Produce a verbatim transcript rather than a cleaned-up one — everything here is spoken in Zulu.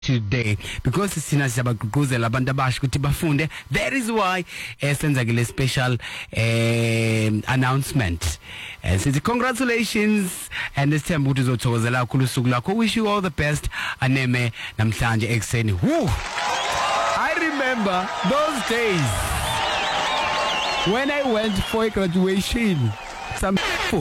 today because sina siyabagqugquzela abantu abasha ukuthi bafunde. That is why esenza ke le special um, announcement. And sithi congratulations and sithemba ukuthi uzothokozela kakhulu usuku lakho. Wish you all the best aneme namhlanje ekseni. Woo! I remember those days when I went for a graduation. Some